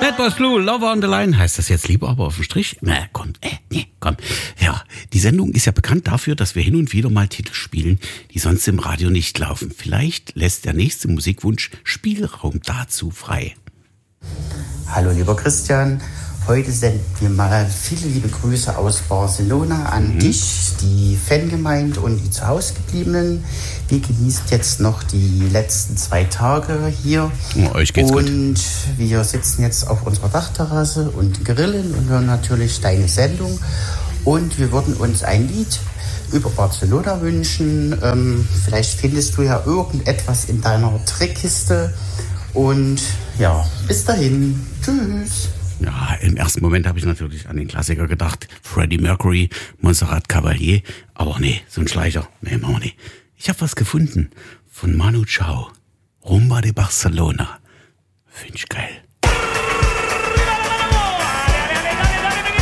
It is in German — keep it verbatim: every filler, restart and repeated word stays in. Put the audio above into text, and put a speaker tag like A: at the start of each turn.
A: That was Blue, Lover on the Line. Heißt das jetzt lieber aber auf dem Strich? Na, komm, äh, nee, komm. Ja, die Sendung ist ja bekannt dafür, dass wir hin und wieder mal Titel spielen, die sonst im Radio nicht laufen. Vielleicht lässt der nächste Musikwunsch Spielraum dazu frei.
B: Hallo lieber Christian, heute senden wir mal viele liebe Grüße aus Barcelona an mhm. dich, die Fangemeinde und die zu Hause gebliebenen. Wir genießen jetzt noch die letzten zwei Tage hier.
A: Oh, euch geht's
B: und
A: gut.
B: Wir sitzen jetzt auf unserer Dachterrasse und grillen und hören natürlich deine Sendung. Und wir würden uns ein Lied über Barcelona wünschen. Ähm, vielleicht findest du ja irgendetwas in deiner Trickkiste. Und ja, bis dahin. Tschüss.
A: Ja, im ersten Moment habe ich natürlich an den Klassiker gedacht. Freddie Mercury, Montserrat Caballé. Aber nee, so ein Schleicher. Nee, machen wir nicht. Ich habe was gefunden von Manu Chao. Rumba de Barcelona. Finde ich geil.